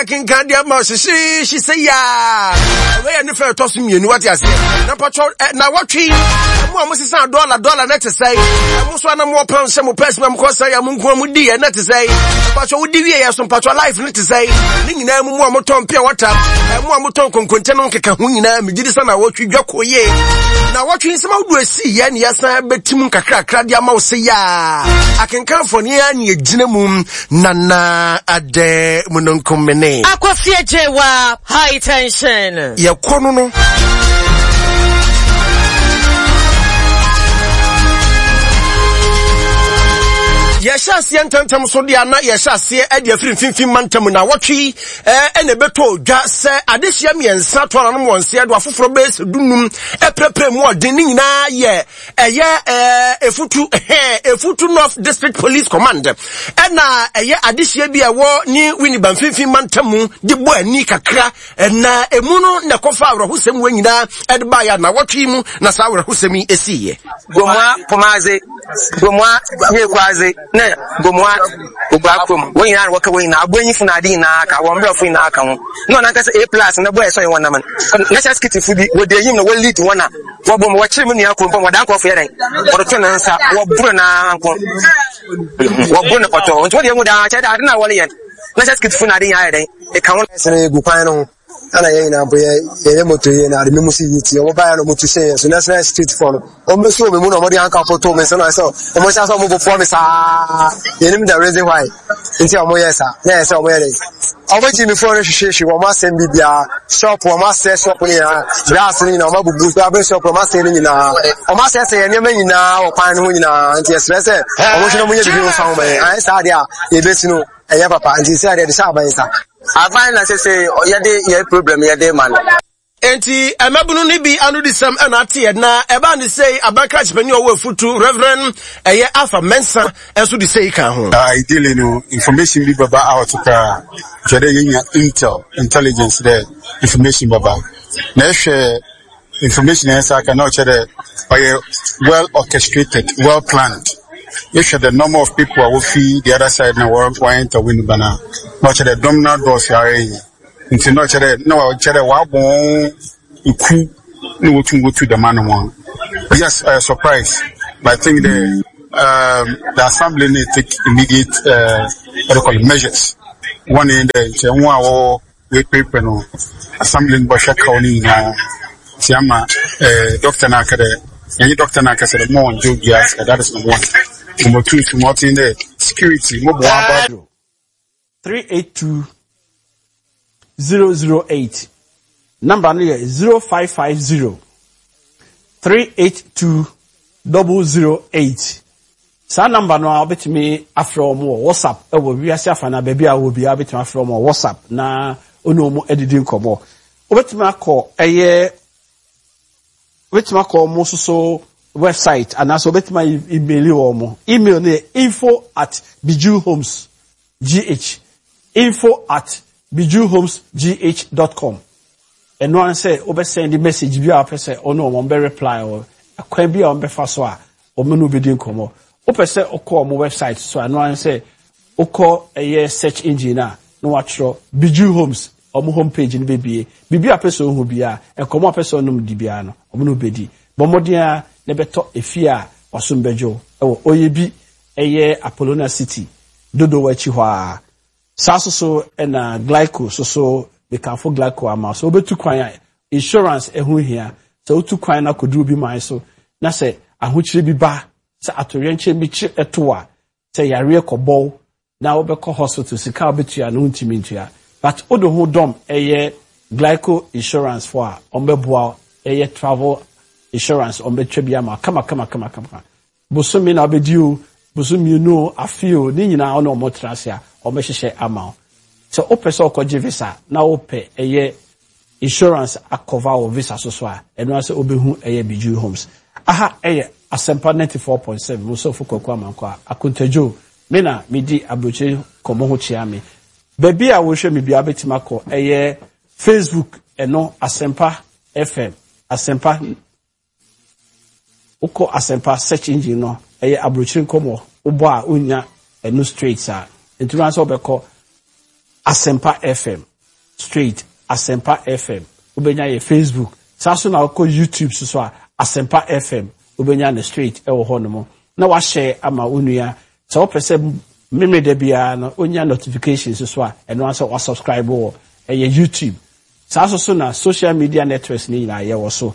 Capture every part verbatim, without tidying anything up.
ya kin kan dia ma she she say ya we ya ne fe to so mienu what ya say na pacho na watwi mo amosisa dollar dollar na te say mo so na mo pound se mo person mo ko say ya mo nko mo di ya na te say pacho wo di wie ya so pacho life na te say ni nyina mu mo amoton pia water mo amoton konkonte no nkeka ho nyina me gidi sa na watwi dwakoye na watwi nsema wo do asi ya ne ya san betim nkakra kra dia ma wo say ya akenkan fo ne ya ne ejina mu nana ade munonkomene Akwafie jewa high tension ya kono no Yeshasi entantem so dia na yeshasi e dia frinfinfin mantam na wotwi eh ene beto dwa se adehia miensa to na no wonse do afoforo base dunum eprepre mu odin ni nyina ye eye eh efutu eh efutu North District Police Command ena eye adehia bi ewo ni winiban finfin mantam di bo ani kakra na emu no na kofa awrahusem wanyina ede ba ya na wotwi mu na sa awrahusemi esiye gomwa pomaze gomwa nyekwaze na gomwa obakom when you work away na agbanyi fu na adi na aka wo mbra fu na aka ho no na kase A plus na boy so you want man na just kit fu bi wo de yim na wo lead one na wo bom wo kire mu ni akọ bom wadan ko fu yeren wo to na nsa wo buru na anko wo buru na poto nto de mu da cha da na wo le yen na just kit fu na adi ya yeren e kan wo sene gu kwan no ana ye na boye ye moto ye na me musi yiti o ba ya no moto say so national street for no o me so me mu no mo de anka photo me so na so o mo sha so mo for me sa ye nim the reason why nti o mo yes na yes o mo ye o mo ji mi for no hwehwe o ma sem bibia shop o ma say shop ni ya gas ni na o ma bubu so abin shop o ma say ni na o ma say say ye nyama nyina o kwan no nyina nti stress e o mo hwe no mo ye bibi o fa o me ai sa dia ye besi no eye papa nti say dia de sha ban sa Avan na say say yede ye problem yede man. Enti emabunu ni bi anu di sam na ate na eba ni say abanka chipeni owo futu Reverend eye Alpha Mensa enso di say kan ho. Ideally no information bi baba out ka jere yenya intel intelligence there information baba. Na share information ensa ka na chere oye well orchestrated, well planned. You should the number of people who feed the other side now were to win banana. Not the dominant doors are in. Until not no chere wabon iku no to go to the man one. Yes, uh, surprise. But I think the um the assembly need to take immediate uh what do you call it, measures. One in the one we paper no assembly Bosha County na Siama uh Doctor Nakade. Any doctor Nakade more on Joe Gas, that is number one. Number two, to in the security, mobile battle. three eight two zero zero eight. Number is zero five five zero three eight two zero zero eight. Sa number no I'll bet me afro more WhatsApp. I will be a safana baby. I will be able to afro more WhatsApp. Na uno mo editing kobo. Obet me call a year. Obet me call most so. Website and also bet my email or more. Email ne info at Biju Homes G H. Info at Biju Homes G H dot com. And one say over send the message be our person or no one be reply or a can be on be faswa or menu be doing come. Open say or call my website so and one say o call a year search engine na no watch Biju Homes or my homepage in baby. Bibi a person who be a and come up person no dibiano or menu be di. Bomodia nebeto efia wasumbejo ewo oyebi eye Apollonia City dodo wachi hwa saso so na glyco so so be kan for glyco ama so obetu kwan insurance ehu hia so otu kwan na koduru bi man so na se ahochire bi ba se atorenche bi chi etoa se yare kobo na obekọ hospital sika obetu ya no ntimi ntua but odo ho dom eye glyco insurance for ombeboa eye travel insurance on the Trebiama, kama kama kama kama. Bosumi na bedio, bosumi no afio, ni nyina ono motrasia, o mehye amount. So ope so ko visa, na ope eye insurance akova o visa so so a, eno ase obehu eye Biju Homes. Aha eye Asempa ninety-four point seven, mo so fukọ kwa mankwa, akuntejo, me na medi abroche komo ho chia me. Baby a wo hwe me bia betima ko eye Facebook eno Asempa F M, Asempa Uko Asempa search engine no eye abrochiri komo ubo a unya enu straight a ntuma so be call Asempa F M straight Asempa F M ubenya ye Facebook saso na ko YouTube so a Asempa F M ubenya na straight e wo hono na wa share ama onua so opese meme de bia na onya notifications so a eno aso wa subscribe wo e ye YouTube saso so na social media networks ni na ye wo so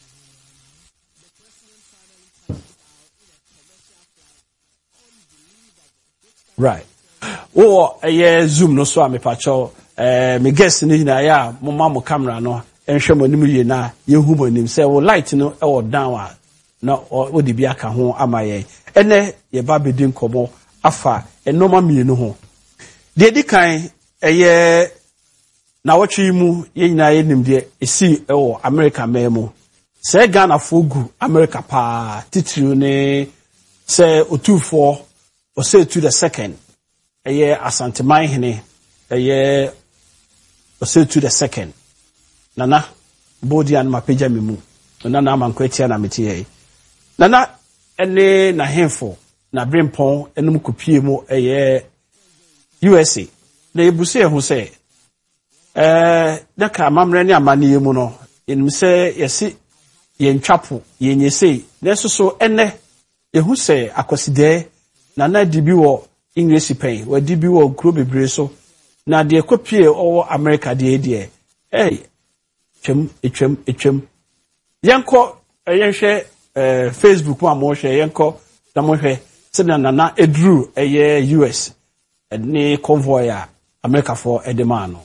right wo e ye Zoom no so a me pacho eh me guest ni na ya mo ma mo camera no enhwe mo nim ye na ye hu mo nim say wo light no e wo down a na wo de bia ka ho ama ye ene ye ba bedin komo afa enoma mienu ho de di kan eye na wotwe mu ye nyina ye nim de esi e wo America memo say Ghana fogu America pa titiri ne say otufo o say to the second eye asanteman hene eye o say to the second nana body and mapeja memu nana mankwetia na metie nana ene na henfo na brempon enum kopie mu eye U S A na ebuse ho se eh na ka mamre ne amane mu no enum se yesi yentwapo yenyese na soso ene ehu se akoside nana dibi wo English pen wa dibi wo kro bebre so na de kopie owo America de de eh twem etwem etwem yanko yenhwe eh Facebook ma mo hwe yanko na mo hwe se na nana edru eye U S ni convoy a America for edemano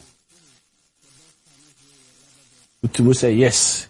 utumu say yes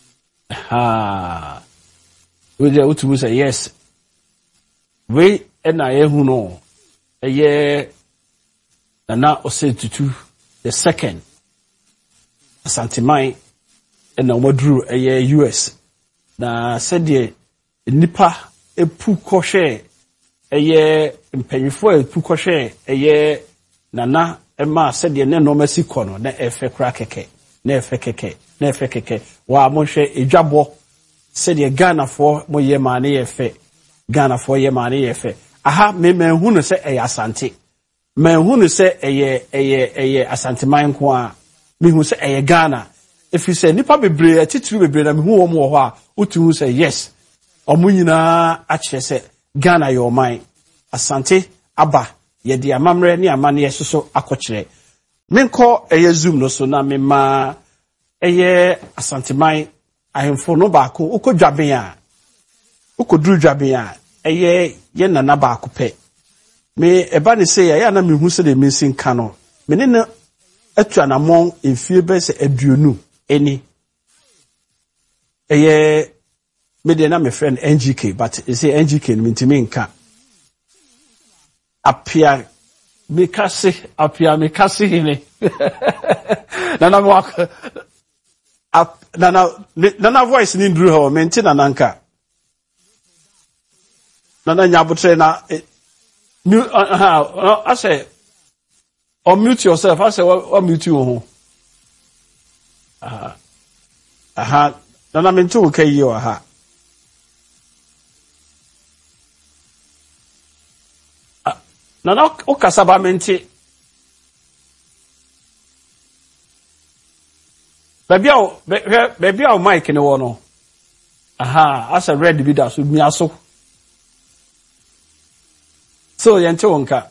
ha we dey utumu say yes we na yehu no eye nana osetutu the second Santimai na modru eye U S na said nipa epu kohwe eye mpanyifo epu kohwe eye nana ema said ne no masiko no na efe kra keke na efe keke na efe keke wa mo hwe edwabo said Ghana for mo ye ma na efe Ghana for ye ma na efe aha me menhu no se eye asante menhu no se eye eye eye asanteman ko a mehu se eye Ghana if you say nipa bebre atitiri bebre na mehu wo mo ho a utu say yes omo nyina a kire se Ghana your mind asante aba ye de amamre ne amane yesoso akokire menko eye Zoom no so na me ma eye asanteman ahemfo no ba ko ukodwaben a ukoduru dwaben a eye ye nana ba ko pe me eba ne say ya na mehu se de mensin ka no me ne na atu anamon enfie be se aduonu eni eye me de na my friend N G K but you say N G K ntimi nka apia me kase apia me kase hine nana mo ap nana nana voice ni ndru ho me nti nana nka nana nyabotre na mute uh, I say unmute yourself. I say unmute you ho. Aha. Aha. Nana me nti okay you aha. Nana o kasaba me nti. Baby o baby o mic ni wo no. Aha, as a red bidda so mi aso. So yente wonka.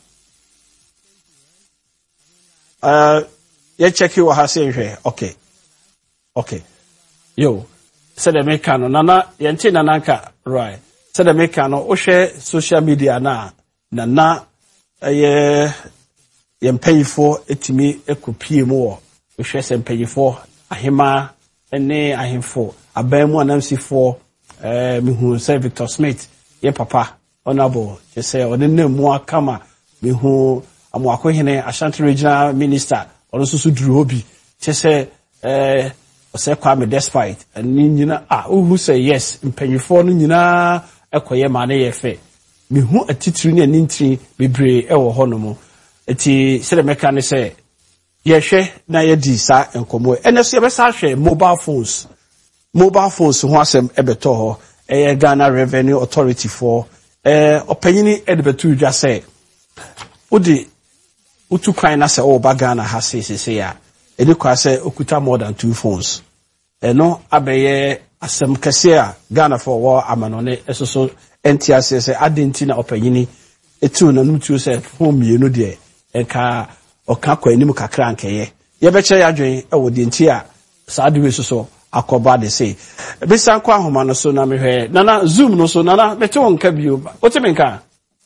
Uh ye check you ha say hwe. Okay. Okay. Yo. Said the make no nana yente nana nka right. Said the make no o share social media na na na eh ye mpanyifo etimi ekopie mu wo. O share se mpanyifo ahema ene ahemfo abamu anamsifo eh mihu say Victor Smith ye papa honorable je say onene mu akama mihu amuako hene Ashanti regional minister ono susu duru obi je say eh o say Kwame Despite ani nyina ah who say yes mpanyifo no nyina ekoye ma na ye fe mihu atitiri ne nintiri bebre e wo ho no mo eti se the meka ne say ye hwe na ye di sa enkomo eneso ye be sa hwe mobile phones mobile phones ho asem ebeto ho eh Ghana Revenue Authority for eh opanyini edebetu dwa say odi utu kwan na say o ba Ghana ha say say ya Edi kwa say okuta more than two phones. Eno abeye asem kese a Ghana for war amanone esoso N T R C say adenti na opanyini etu na numtu say phone mienu de enka oka kwa anim kakra nkeye. Ye beche ya dwen e wo de nti a saade we soso akoba de say. Bisa kwa ahoma no so na mehwe nana zoom no so nana bete won ka bio. Otemenka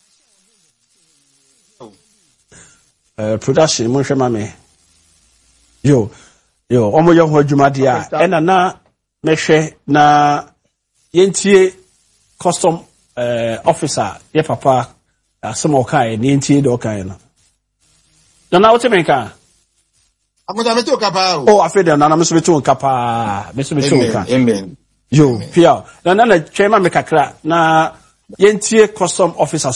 Uh, production mo hwe ma me yo yo omo yo ho adwuma dia e na na mehwe na yentie custom uh, officer ye papa asemo kai ni yentie do kai no na na wote menka amoda meto kapa oh afede na na meso meto kapa meso meto ka amen yo pia na na na chema me kakra na yentie custom officer